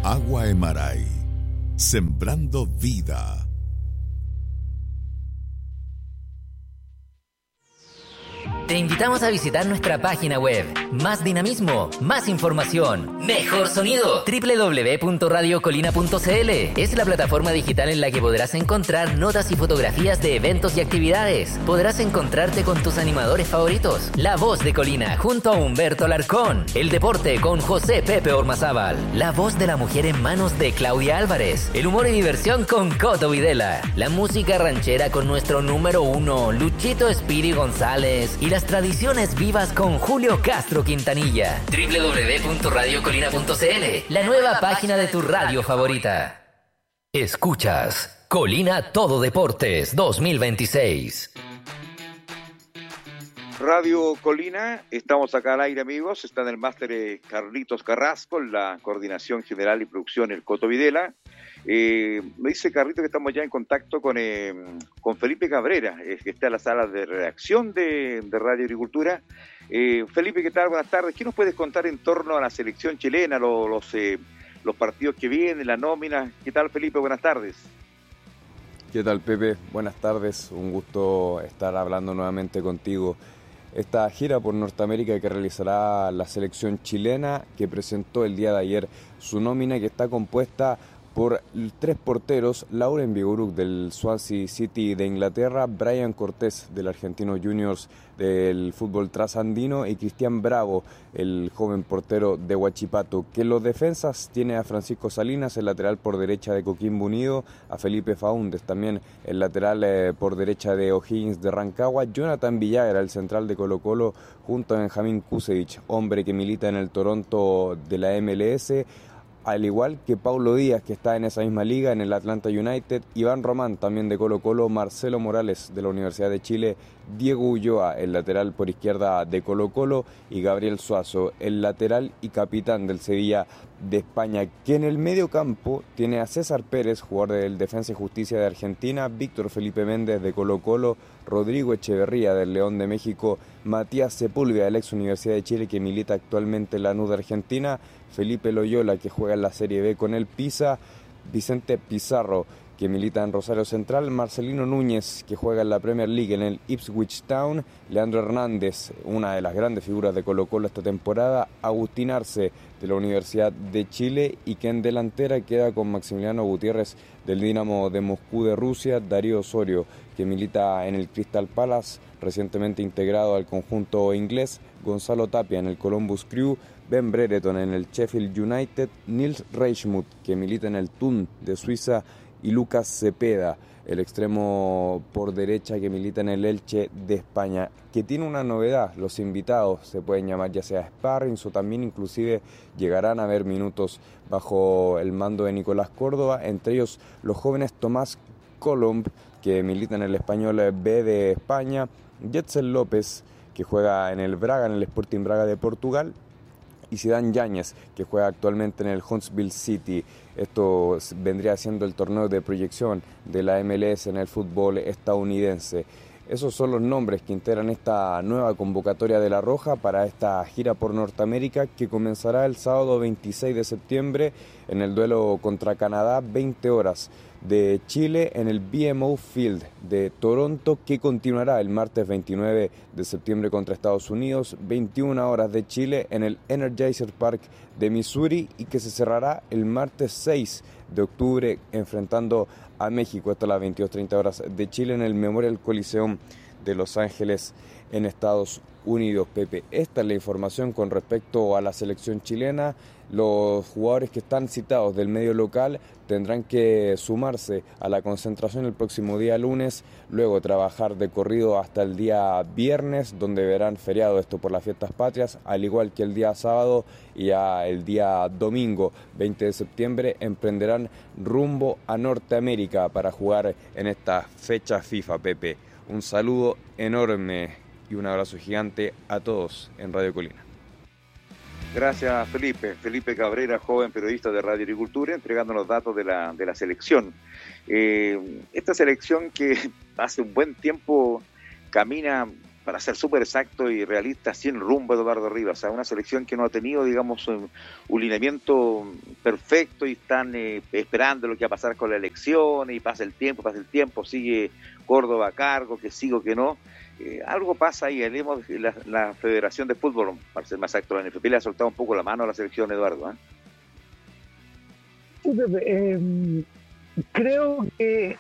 Agua Emaray, sembrando vida. Te invitamos a visitar nuestra página web. Más dinamismo, más información, mejor sonido. www.radiocolina.cl es la plataforma digital en la que podrás encontrar notas y fotografías de eventos y actividades. Podrás encontrarte con tus animadores favoritos. La Voz de Colina junto a Humberto Alarcón. El deporte con José Pepe Ormazábal. La voz de la mujer en manos de Claudia Álvarez. El humor y diversión con Coto Videla. La música ranchera con nuestro número 1, Luchito Spiri González. Y las tradiciones vivas con Julio Castro Quintanilla. www.radiocolina.cl, la nueva página de tu radio favorita. Escuchas Colina Todo Deportes 2026. Radio Colina, estamos acá al aire, amigos. Está en el máster Carlitos Carrasco, la coordinación general y producción el Coto Videla. Me dice Carlito que estamos ya en contacto con Felipe Cabrera, que está en la sala de redacción de Radio Agricultura. Felipe, ¿qué tal? Buenas tardes. ¿Qué nos puedes contar en torno a la selección chilena, los partidos que vienen, la nómina? ¿Qué tal, Felipe? Buenas tardes. ¿Qué tal, Pepe? Buenas tardes. Un gusto estar hablando nuevamente contigo. Esta gira por Norteamérica que realizará la selección chilena, que presentó el día de ayer su nómina, que está compuesta por 3 porteros: Lauren Viguruk del Swansea City de Inglaterra, Brian Cortés del Argentino Juniors del fútbol trasandino y Cristian Bravo, el joven portero de Huachipato. Que en los defensas tiene a Francisco Salinas, el lateral por derecha de Coquimbo Unido, a Felipe Faúndez también, el lateral por derecha de O'Higgins de Rancagua, Jonathan Villagra, el central de Colo-Colo, junto a Benjamín Kusevich, hombre que milita en el Toronto de la MLS, al igual que Paulo Díaz, que está en esa misma liga, en el Atlanta United, Iván Román, también de Colo-Colo, Marcelo Morales, de la Universidad de Chile, Diego Ulloa, el lateral por izquierda de Colo-Colo, y Gabriel Suazo, el lateral y capitán del Sevilla de España, que en el medio campo tiene a César Pérez, jugador del Defensa y Justicia de Argentina, Víctor Felipe Méndez de Colo-Colo, Rodrigo Echeverría del León de México, Matías Sepúlveda, del ex Universidad de Chile, que milita actualmente en Lanús de Argentina, Felipe Loyola, que juega en la Serie B con el Pisa, Vicente Pizarro, que milita en Rosario Central, Marcelino Núñez, que juega en la Premier League en el Ipswich Town, Leandro Hernández, una de las grandes figuras de Colo-Colo esta temporada, Agustín Arce, de la Universidad de Chile, y que en delantera queda con Maximiliano Gutiérrez del Dinamo de Moscú de Rusia, Darío Osorio, que milita en el Crystal Palace, recientemente integrado al conjunto inglés, Gonzalo Tapia en el Columbus Crew, Ben Brereton en el Sheffield United, Nils Reichmuth, que milita en el Thun de Suiza, y Lucas Cepeda, el extremo por derecha que milita en el Elche de España, que tiene una novedad: los invitados se pueden llamar ya sea sparrings o también inclusive llegarán a ver minutos bajo el mando de Nicolás Córdoba, entre ellos los jóvenes Tomás Colomb, que milita en el Español B de España, Jetzel López, que juega en el Braga, en el Sporting Braga de Portugal, y Zidane Yáñez, que juega actualmente en el Huntsville City. Esto vendría siendo el torneo de proyección de la MLS en el fútbol estadounidense. Esos son los nombres que integran esta nueva convocatoria de La Roja para esta gira por Norteamérica, que comenzará el sábado 26 de septiembre en el duelo contra Canadá, 20 horas de Chile en el BMO Field de Toronto, que continuará el martes 29 de septiembre contra Estados Unidos, 21 horas de Chile en el Energizer Park de Missouri, y que se cerrará el martes 6 de octubre enfrentando a México, hasta las 22:30 horas de Chile, en el Memorial Coliseum de Los Ángeles en Estados Unidos. Pepe, esta es la información con respecto a la selección chilena. Los jugadores que están citados del medio local tendrán que sumarse a la concentración el próximo día lunes, luego trabajar de corrido hasta el día viernes, donde verán feriado, esto por las fiestas patrias, al igual que el día sábado, y ya el día domingo 20 de septiembre emprenderán rumbo a Norteamérica para jugar en esta fecha FIFA. Pepe, un saludo enorme y un abrazo gigante a todos en Radio Colina. Gracias, Felipe. Felipe Cabrera, joven periodista de Radio Agricultura, entregando los datos de la selección. Esta selección que hace un buen tiempo camina para ser súper exacto y realista, sin rumbo Eduardo Rivas. O sea, una selección que no ha tenido, digamos, un lineamiento perfecto y están esperando lo que va a pasar con la elección y pasa el tiempo, sigue Córdoba a cargo, que sigo, que no. Algo pasa ahí. La Federación de Fútbol, para ser más exacto, la NFP le ha soltado un poco la mano a la selección, Eduardo. Creo que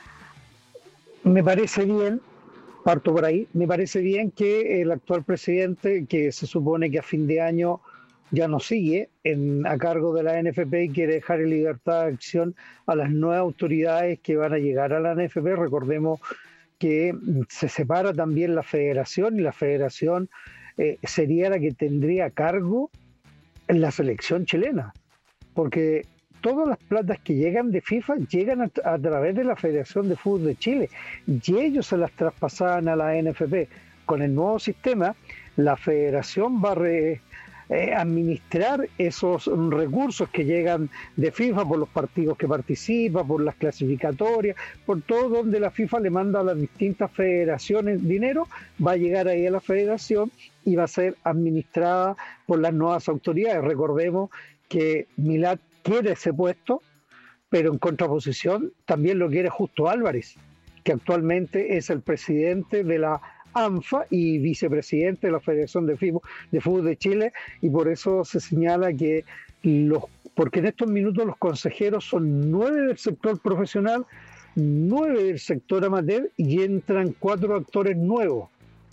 me parece bien, parto por ahí, me parece bien que el actual presidente, que se supone que a fin de año ya no sigue a cargo de la NFP y quiere dejar en libertad de acción a las nuevas autoridades que van a llegar a la NFP. Recordemos que se separa también la federación y la federación sería la que tendría a cargo en la selección chilena, porque todas las platas que llegan de FIFA llegan a través de la Federación de Fútbol de Chile y ellos se las traspasaban a la NFP. Con el nuevo sistema, la federación va a administrar esos recursos que llegan de FIFA por los partidos que participa, por las clasificatorias, por todo donde la FIFA le manda a las distintas federaciones dinero, va a llegar ahí a la federación y va a ser administrada por las nuevas autoridades. Recordemos que Milad quiere ese puesto, pero en contraposición también lo quiere Justo Álvarez, que actualmente es el presidente de la ANFA y vicepresidente de la Federación de Fútbol de Chile, y por eso se señala que porque en estos minutos los consejeros son 9 del sector profesional, 9 del sector amateur y entran 4 actores nuevos: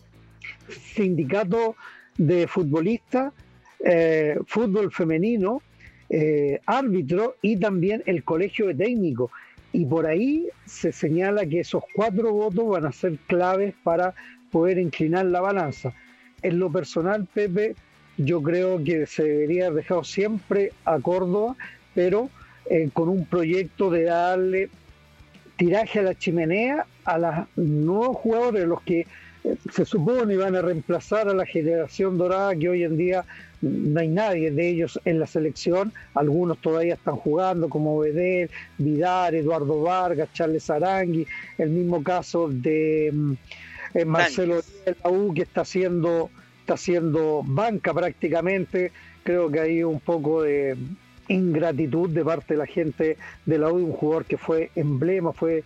sindicato de futbolistas, fútbol femenino, árbitro y también el colegio de técnicos, y por ahí se señala que esos 4 votos van a ser claves para poder inclinar la balanza. En lo personal, Pepe, yo creo que se debería haber dejado siempre a Córdoba, pero con un proyecto de darle tiraje a la chimenea a los nuevos jugadores, los que se supone van a reemplazar a la generación dorada, que hoy en día no hay nadie de ellos en la selección. Algunos todavía están jugando, como Bedel, Vidal, Eduardo Vargas, Charles Arangui, el mismo caso de Marcelo de la U, que está haciendo banca prácticamente. Creo que hay un poco de ingratitud de parte de la gente de la U, un jugador que fue emblema, fue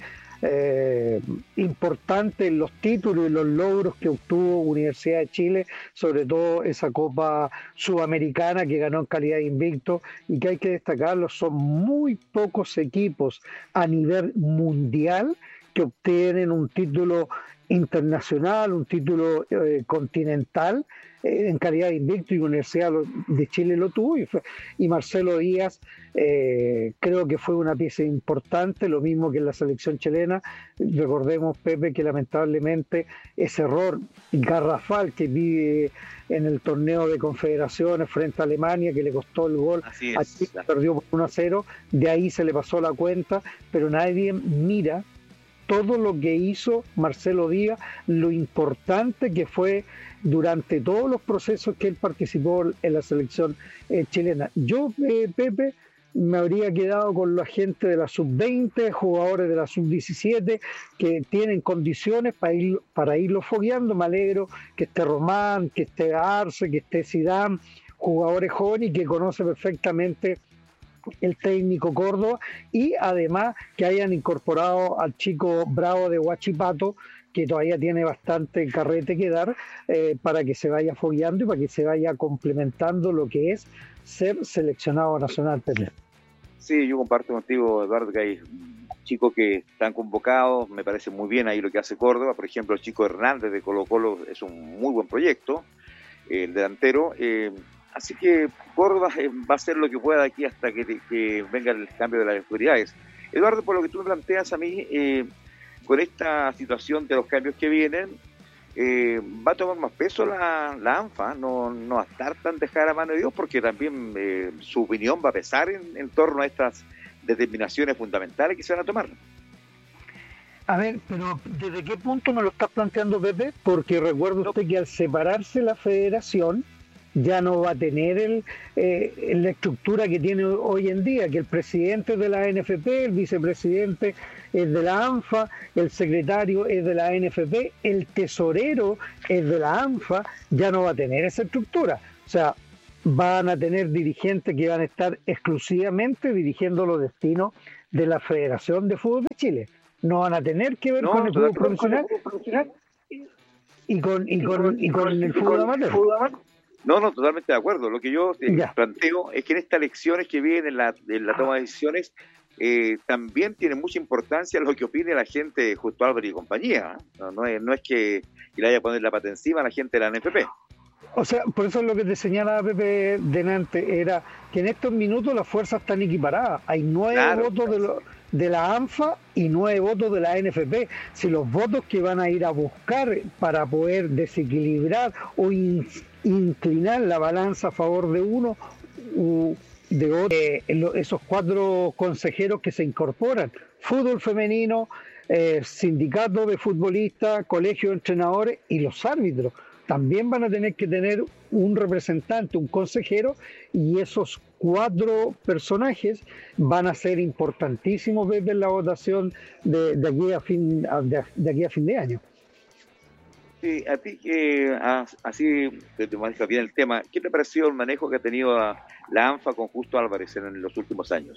importante en los títulos y los logros que obtuvo Universidad de Chile, sobre todo esa Copa Sudamericana que ganó en calidad de invicto, y que hay que destacarlo, son muy pocos equipos a nivel mundial que obtienen un título internacional, un título continental en calidad de invicto, y Universidad de Chile lo tuvo, y Marcelo Díaz creo que fue una pieza importante, lo mismo que en la selección chilena. Recordemos, Pepe, que lamentablemente ese error garrafal que vive en el torneo de confederaciones frente a Alemania, que le costó el gol a Chile, perdió por 1-0, de ahí se le pasó la cuenta, pero nadie mira todo lo que hizo Marcelo Díaz, lo importante que fue durante todos los procesos que él participó en la selección chilena. Yo, Pepe, me habría quedado con la gente de la sub-20, jugadores de la sub-17, que tienen condiciones para irlo fogueando. Me alegro que esté Román, que esté Arce, que esté Zidane, jugadores jóvenes que conoce perfectamente el técnico Córdoba, y además que hayan incorporado al chico Bravo de Huachipato, que todavía tiene bastante carrete que dar, para que se vaya fogueando y para que se vaya complementando lo que es ser seleccionado nacional. Sí, yo comparto contigo, Eduardo, que hay chicos que están convocados, me parece muy bien ahí lo que hace Córdoba. Por ejemplo, el chico Hernández de Colo Colo es un muy buen proyecto, el delantero. Así que Córdoba va a hacer lo que pueda de aquí hasta que venga el cambio de las autoridades. Eduardo, por lo que tú me planteas a mí, con esta situación de los cambios que vienen, va a tomar más peso la ANFA, no va a estar tan dejada a mano de Dios, porque también su opinión va a pesar en torno a estas determinaciones fundamentales que se van a tomar. A ver, pero ¿desde qué punto me lo estás planteando, Pepe? Porque recuerdo usted que al separarse la federación, ya no va a tener la estructura que tiene hoy en día, que el presidente es de la NFP, el vicepresidente es de la ANFA, el secretario es de la NFP, el tesorero es de la ANFA, ya no va a tener esa estructura. O sea, van a tener dirigentes que van a estar exclusivamente dirigiendo los destinos de la Federación de Fútbol de Chile. No van a tener que ver con el fútbol profesional y con el fútbol amateur. No, totalmente de acuerdo. Lo que yo planteo es que en estas elecciones que vienen, en la toma de decisiones, también tiene mucha importancia lo que opine la gente de Justo Álvarez y compañía. No es que le vaya a poner la pata encima a la gente de la NFP. O sea, por eso es lo que te señalaba Pepe delante, era que en estos minutos las fuerzas están equiparadas. Hay 9 votos de la ANFA y 9 votos de la NFP. Si los votos que van a ir a buscar para poder desequilibrar o inclinar la balanza a favor de uno u de otro, esos 4 consejeros que se incorporan, fútbol femenino, sindicato de futbolistas, colegio de entrenadores y los árbitros, también van a tener que tener un representante, un consejero, y esos 4 personajes van a ser importantísimos desde la votación de aquí a fin de año. Sí, a ti que así te manejas bien el tema, ¿qué te pareció el manejo que ha tenido la ANFA con Justo Álvarez en los últimos años?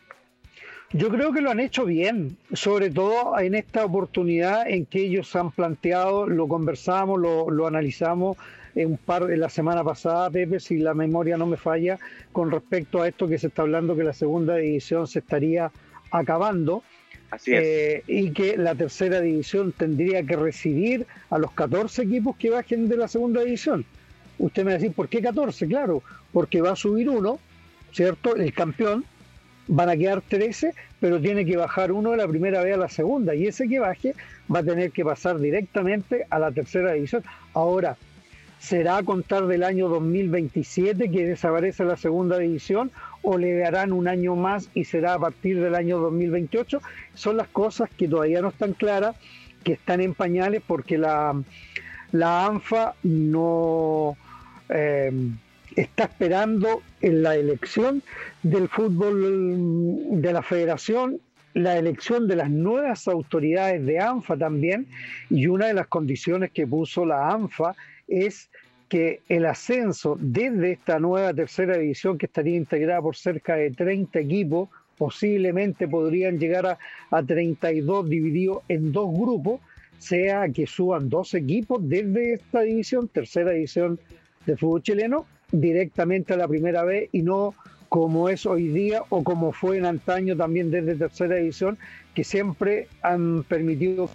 Yo creo que lo han hecho bien, sobre todo en esta oportunidad en que ellos han planteado, lo conversamos, lo analizamos en la semana pasada, Pepe, si la memoria no me falla, con respecto a esto que se está hablando, que la segunda división se estaría acabando. Así es. Y que la tercera división tendría que recibir a los 14 equipos que bajen de la segunda división. Usted me va a decir, ¿por qué 14? Claro, porque va a subir uno, ¿cierto? El campeón. Van a quedar 13, pero tiene que bajar uno de la primera vez a la segunda, y ese que baje va a tener que pasar directamente a la tercera división. Ahora, ¿será a contar del año 2027 que desaparece la segunda división, o le darán un año más y será a partir del año 2028? Son las cosas que todavía no están claras, que están en pañales, porque la ANFA no está esperando en la elección del fútbol de la federación, la elección de las nuevas autoridades de ANFA también, y una de las condiciones que puso la ANFA es que el ascenso desde esta nueva tercera división, que estaría integrada por cerca de 30 equipos, posiblemente podrían llegar a 32 divididos en 2 grupos, sea que suban 2 equipos desde esta división, tercera división de fútbol chileno, directamente a la primera vez, y no como es hoy día o como fue en antaño también desde tercera división, que siempre han permitido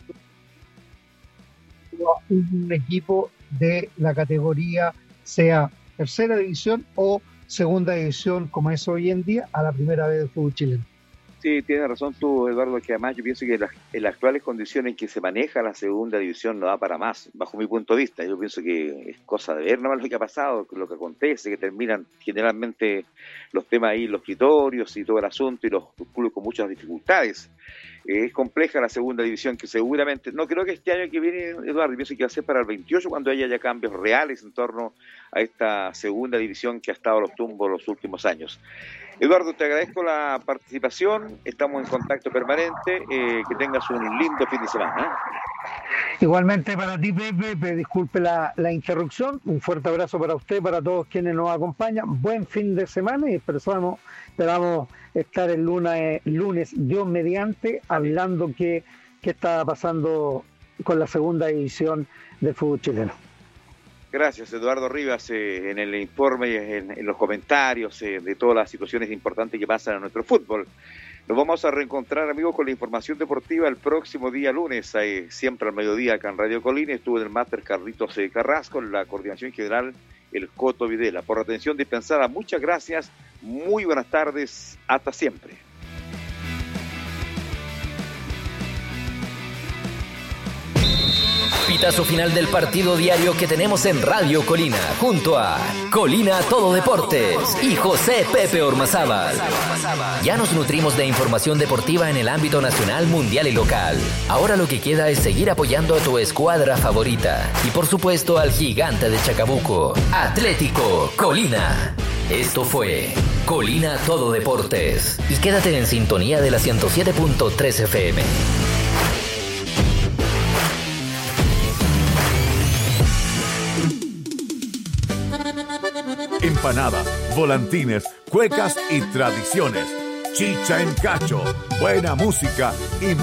un equipo de la categoría, sea tercera división o segunda división, como es hoy en día, a la primera vez del fútbol chileno. Sí, tienes razón tú, Eduardo, que además yo pienso que en las actuales condiciones en que se maneja la segunda división no da para más, bajo mi punto de vista. Yo pienso que es cosa de ver nomás lo que ha pasado, lo que acontece, que terminan generalmente los temas ahí, los escritorios y todo el asunto, y los clubes con muchas dificultades. Es compleja la segunda división, que seguramente, no creo que este año que viene, Eduardo, pienso que va a ser para el 28 cuando haya ya cambios reales en torno a esta segunda división que ha estado a los tumbos los últimos años. Eduardo, te agradezco la participación, estamos en contacto permanente, que tengas un lindo fin de semana. Igualmente para ti, Pepe, disculpe la interrupción, un fuerte abrazo para usted, para todos quienes nos acompañan, buen fin de semana, y esperamos estar el lunes, Dios mediante, hablando qué está pasando con la segunda división del fútbol chileno. Gracias, Eduardo Rivas, en el informe y en los comentarios de todas las situaciones importantes que pasan en nuestro fútbol. Nos vamos a reencontrar, amigos, con la información deportiva el próximo día lunes, siempre al mediodía acá en Radio Colina. Estuvo en el máster Carlitos Carrasco, en la coordinación general el Coto Videla. Por atención dispensada, muchas gracias, muy buenas tardes, hasta siempre. pitazo final del partido diario que tenemos en Radio Colina, junto a Colina Todo Deportes y José Pepe Ormazábal. Ya nos nutrimos de información deportiva en el ámbito nacional, mundial y local. Ahora lo que queda es seguir apoyando a tu escuadra favorita y por supuesto al gigante de Chacabuco, Atlético Colina. Esto fue Colina Todo Deportes y quédate en sintonía de la 107.3 FM. Empanadas, volantines, cuecas y tradiciones. Chicha en cacho, buena música y